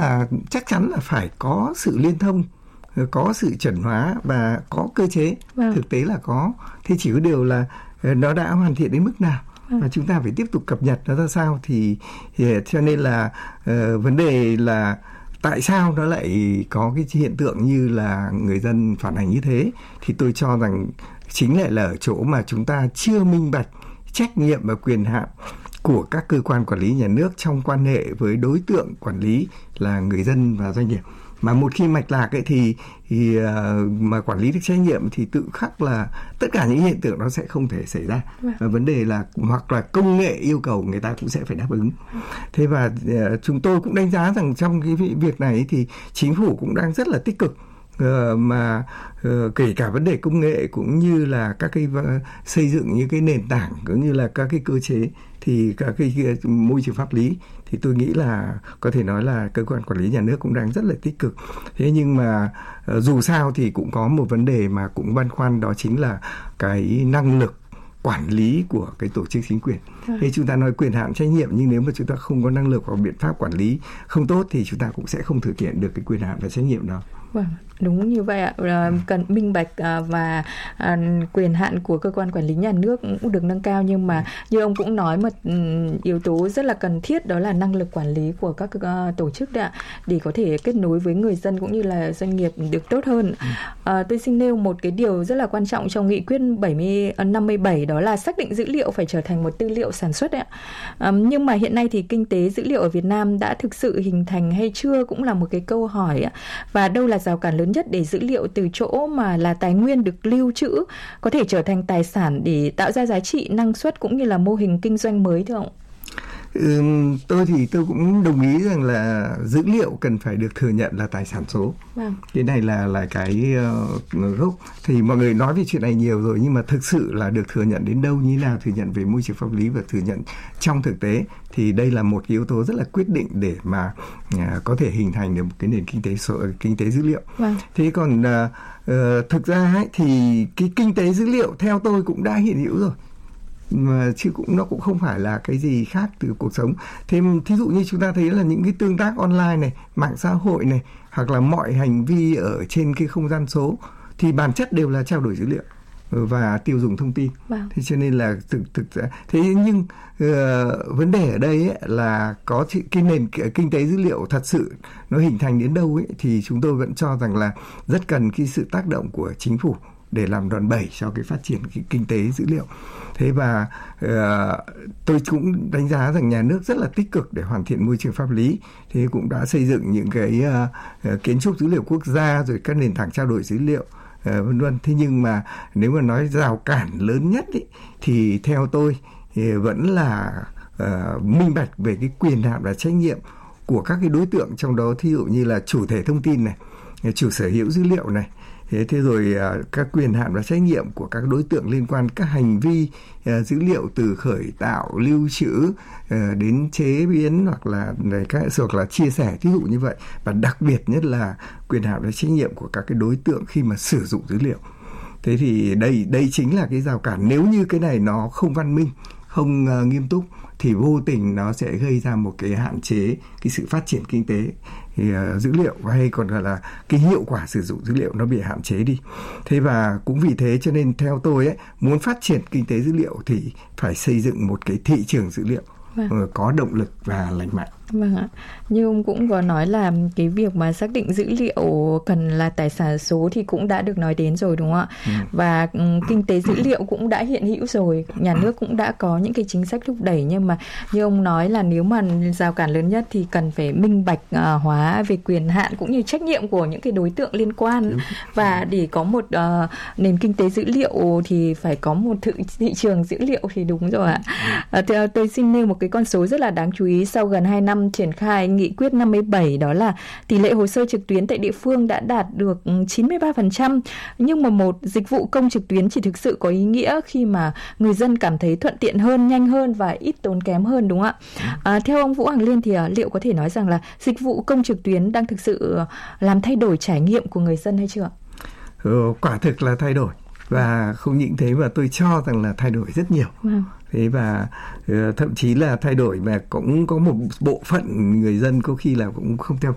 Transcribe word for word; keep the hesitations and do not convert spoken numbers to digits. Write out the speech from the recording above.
là chắc chắn là phải có sự liên thông, có sự chuẩn hóa và có cơ chế. Vâng. Thực tế là có. Thế chỉ có điều là nó đã hoàn thiện đến mức nào vâng. và chúng ta phải tiếp tục cập nhật nó ra sao. Thì, thì cho nên là uh, vấn đề là tại sao nó lại có cái hiện tượng như là người dân phản ánh như thế, thì tôi cho rằng chính lại là ở chỗ mà chúng ta chưa minh bạch trách nhiệm và quyền hạn của các cơ quan quản lý nhà nước trong quan hệ với đối tượng quản lý là người dân và doanh nghiệp. Mà một khi mạch lạc ấy thì, thì uh, mà quản lý được trách nhiệm thì tự khắc là tất cả những hiện tượng đó sẽ không thể xảy ra. Và vấn đề là hoặc là công nghệ yêu cầu người ta cũng sẽ phải đáp ứng. Thế và uh, chúng tôi cũng đánh giá rằng trong cái việc này thì chính phủ cũng đang rất là tích cực. Uh, mà uh, kể cả vấn đề công nghệ cũng như là các cái uh, xây dựng những cái nền tảng cũng như là các cái cơ chế thì các cái uh, môi trường pháp lý thì tôi nghĩ là có thể nói là cơ quan quản lý nhà nước cũng đang rất là tích cực. Thế nhưng mà uh, dù sao thì cũng có một vấn đề mà cũng băn khoăn, đó chính là cái năng lực quản lý của cái tổ chức chính quyền. Thế chúng ta nói quyền hạn trách nhiệm, nhưng nếu mà chúng ta không có năng lực hoặc biện pháp quản lý không tốt thì chúng ta cũng sẽ không thực hiện được cái quyền hạn và trách nhiệm đó. Vâng, đúng như vậy ạ. Cần minh bạch và quyền hạn của cơ quan quản lý nhà nước cũng được nâng cao, nhưng mà như ông cũng nói một yếu tố rất là cần thiết, đó là năng lực quản lý của các tổ chức đấy ạ, để có thể kết nối với người dân cũng như là doanh nghiệp được tốt hơn. À, tôi xin nêu một cái điều rất là quan trọng trong nghị quyết năm mươi bảy, đó là xác định dữ liệu phải trở thành một tư liệu sản xuất đấy ạ. À, nhưng mà hiện nay thì kinh tế dữ liệu ở Việt Nam đã thực sự hình thành hay chưa cũng là một cái câu hỏi ạ. Và đâu là rào cản lớn nhất để dữ liệu từ chỗ mà là tài nguyên được lưu trữ có thể trở thành tài sản để tạo ra giá trị, năng suất cũng như là mô hình kinh doanh mới thưa ông? Ừ, tôi thì tôi cũng đồng ý rằng là dữ liệu cần phải được thừa nhận là tài sản số. Vâng. Cái này là là cái uh, gốc. Thì mọi người nói về chuyện này nhiều rồi, nhưng mà thực sự là được thừa nhận đến đâu, như nào, thừa nhận về môi trường pháp lý và thừa nhận trong thực tế, thì đây là một yếu tố rất là quyết định để mà uh, có thể hình thành được một cái nền kinh tế số, kinh tế dữ liệu. Vâng. Thế còn uh, uh, thực ra ấy, thì cái kinh tế dữ liệu theo tôi cũng đã hiện hữu rồi, mà chứ cũng nó cũng không phải là cái gì khác từ cuộc sống. Thêm thí dụ như chúng ta thấy là những cái tương tác online này, mạng xã hội này, hoặc là mọi hành vi ở trên cái không gian số thì bản chất đều là trao đổi dữ liệu và tiêu dùng thông tin. Wow. Thế cho nên là thực thực ra thế, nhưng uh, vấn đề ở đây ấy là có cái nền kinh tế dữ liệu thật sự nó hình thành đến đâu ấy, thì chúng tôi vẫn cho rằng là rất cần cái sự tác động của chính phủ để làm đòn bẩy cho cái phát triển cái kinh tế dữ liệu. Thế và uh, tôi cũng đánh giá rằng nhà nước rất là tích cực để hoàn thiện môi trường pháp lý. Thế cũng đã xây dựng những cái uh, uh, kiến trúc dữ liệu quốc gia, rồi các nền tảng trao đổi dữ liệu, uh, vân vân. Thế nhưng mà nếu mà nói rào cản lớn nhất ý, thì theo tôi thì vẫn là uh, minh bạch về cái quyền hạn và trách nhiệm của các cái đối tượng, trong đó thí dụ như là chủ thể thông tin này, chủ sở hữu dữ liệu này. Thế, thế rồi uh, các quyền hạn và trách nhiệm của các đối tượng liên quan các hành vi uh, dữ liệu từ khởi tạo, lưu trữ uh, đến chế biến hoặc là các hoặc là chia sẻ, thí dụ như vậy. Và đặc biệt nhất là quyền hạn và trách nhiệm của các cái đối tượng khi mà sử dụng dữ liệu. Thế thì đây đây chính là cái rào cản. Nếu như cái này nó không văn minh, không uh, nghiêm túc thì vô tình nó sẽ gây ra một cái hạn chế cái sự phát triển kinh tế thì, uh, dữ liệu, hay còn là, là cái hiệu quả sử dụng dữ liệu nó bị hạn chế đi. Thế và cũng vì thế cho nên theo tôi ấy, muốn phát triển kinh tế dữ liệu thì phải xây dựng một cái thị trường dữ liệu vâng. uh, có động lực và lành mạnh. Vâng ạ. Như ông cũng có nói là cái việc mà xác định dữ liệu cần là tài sản số thì cũng đã được nói đến rồi đúng không ạ? Ừ. Và um, kinh tế dữ liệu cũng đã hiện hữu rồi, nhà nước cũng đã có những cái chính sách thúc đẩy, nhưng mà như ông nói là nếu mà rào cản lớn nhất thì cần phải minh bạch uh, hóa về quyền hạn cũng như trách nhiệm của những cái đối tượng liên quan. Đúng. Và để có một uh, nền kinh tế dữ liệu thì phải có một thị, thị trường dữ liệu thì đúng rồi ạ. Ừ. Uh, tôi xin nêu một cái con số rất là đáng chú ý sau gần hai năm triển khai nghị quyết năm mươi bảy, đó là tỷ lệ hồ sơ trực tuyến tại địa phương đã đạt được chín mươi ba phần trăm, nhưng mà một dịch vụ công trực tuyến chỉ thực sự có ý nghĩa khi mà người dân cảm thấy thuận tiện hơn, nhanh hơn và ít tốn kém hơn, đúng không ạ? À, theo ông Vũ Hoàng Liên thì liệu có thể nói rằng là dịch vụ công trực tuyến đang thực sự làm thay đổi trải nghiệm của người dân hay chưa? Ừ, quả thực là thay đổi, và không những thế mà tôi cho rằng là thay đổi rất nhiều. Wow. Thế và uh, thậm chí là thay đổi mà cũng có một bộ phận người dân có khi là cũng không theo